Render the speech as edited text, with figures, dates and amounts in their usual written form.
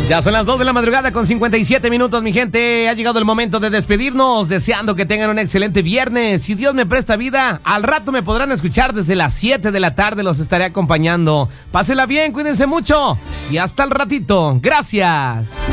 Ya son las 2 de la madrugada con 57 minutos, mi gente. Ha llegado el momento de despedirnos, deseando que tengan un excelente viernes. Si Dios me presta vida, al rato me podrán escuchar desde las 7 de la tarde. Los estaré acompañando. Pásela bien, cuídense mucho y hasta el ratito. Gracias.